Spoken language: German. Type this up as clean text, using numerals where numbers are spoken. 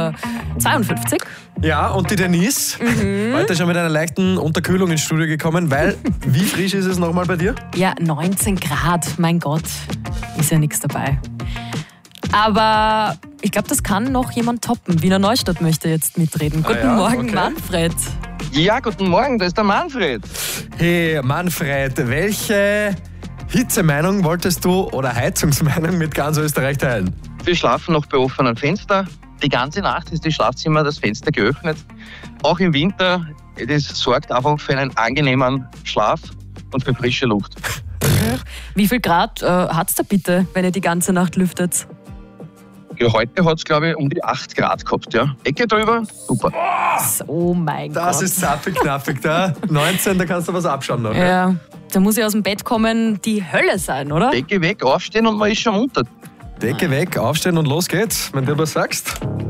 52. Ja, und die Denise, heute schon mit einer leichten Unterkühlung ins Studio gekommen, weil, wie frisch ist es nochmal bei dir? Ja, 19 Grad, mein Gott, ist ja nichts dabei. Aber ich glaube, das kann noch jemand toppen. Wiener Neustadt möchte jetzt mitreden. Guten Morgen, okay. Manfred. Ja, guten Morgen, da ist der Manfred. Hey Manfred, welche Hitzemeinung wolltest du oder Heizungsmeinung mit ganz Österreich teilen? Wir schlafen noch bei offenem Fenster. Die ganze Nacht ist im Schlafzimmer das Fenster geöffnet. Auch im Winter, das sorgt einfach für einen angenehmen Schlaf und für frische Luft. Wie viel Grad hat's da bitte, wenn ihr die ganze Nacht lüftet? Ja, heute hat es, glaube ich, um die 8 Grad gehabt. Ja. Ecke drüber, super. Oh mein Gott. Das ist zappig-knappig da. 19, da kannst du was abschauen noch. Ja, da muss ich aus dem Bett kommen, die Hölle sein, oder? Decke weg, aufstehen und man ist schon munter. Decke weg, aufstehen und los geht's, wenn du was sagst.